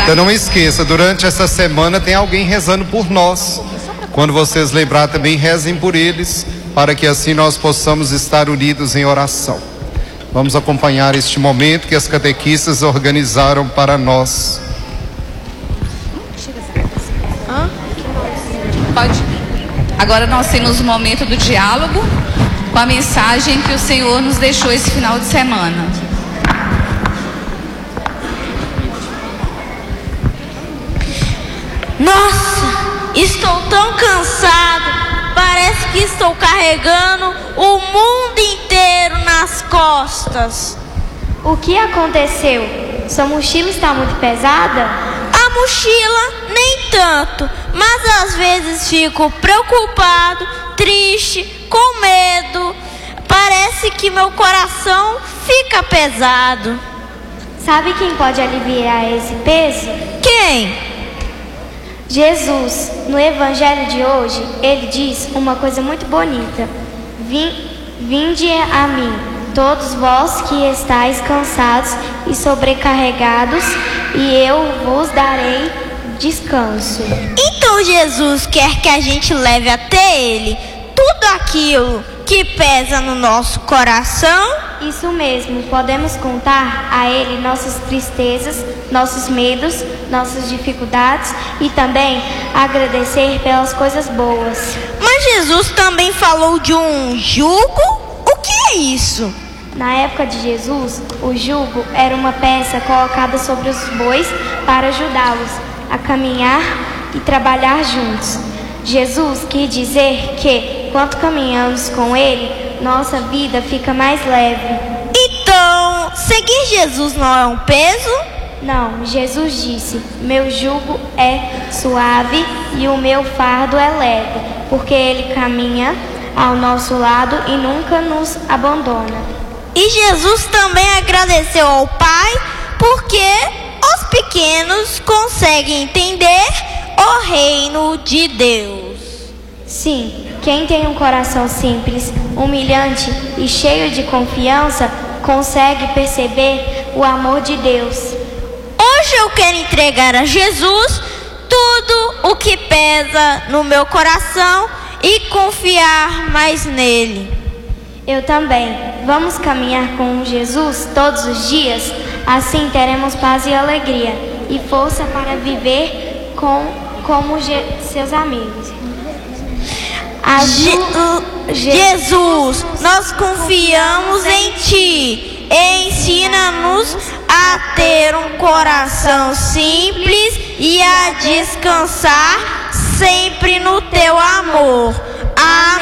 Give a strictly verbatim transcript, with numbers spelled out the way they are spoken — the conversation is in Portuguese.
Então não esqueça, durante essa semana tem alguém rezando por nós. Quando vocês lembrar também, rezem por eles, para que assim nós possamos estar unidos em oração. Vamos acompanhar este momento que as catequistas organizaram para nós. Hã? Pode. Agora nós temos o momento do diálogo com a mensagem que o Senhor nos deixou esse final de semana. Nossa, estou tão cansado. Parece que estou carregando o mundo inteiro nas costas. O que aconteceu? Sua mochila está muito pesada? A mochila nem tanto, mas às vezes fico preocupado, triste, com medo. Parece que meu coração fica pesado. Sabe quem pode aliviar esse peso? Quem? Jesus. No evangelho de hoje, ele diz uma coisa muito bonita. Vim, vinde a mim, todos vós que estáis cansados e sobrecarregados, e eu vos darei descanso. Então Jesus quer que a gente leve até ele tudo aquilo que pesa no nosso coração? Isso mesmo, podemos contar a ele nossas tristezas, nossos medos, nossas dificuldades e também agradecer pelas coisas boas. Mas Jesus também falou de um jugo? O que é isso? Na época de Jesus, o jugo era uma peça colocada sobre os bois para ajudá-los a caminhar e trabalhar juntos. Jesus quis dizer que, quando caminhamos com Ele, nossa vida fica mais leve. Então, seguir Jesus não é um peso? Não, Jesus disse, meu jugo é suave e o meu fardo é leve, porque Ele caminha ao nosso lado e nunca nos abandona. E Jesus também agradeceu ao Pai, porque os pequenos conseguem entender o reino de Deus. Sim, quem tem um coração simples, humilhante e cheio de confiança, consegue perceber o amor de Deus. Hoje eu quero entregar a Jesus tudo o que pesa no meu coração e confiar mais nele. Eu também. Vamos caminhar com Jesus todos os dias? Assim teremos paz e alegria e força para viver com, como Je- seus amigos. Je- Jesus, nós confiamos em Ti. Ensina-nos a ter um coração simples e a descansar sempre no Teu amor. Amém.